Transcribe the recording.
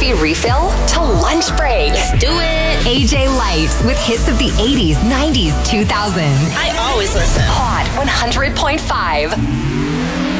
coffee refill to lunch break. Let's do it. AJ Light with hits of the 80s, 90s, 2000s. I always listen. Hot 100.5.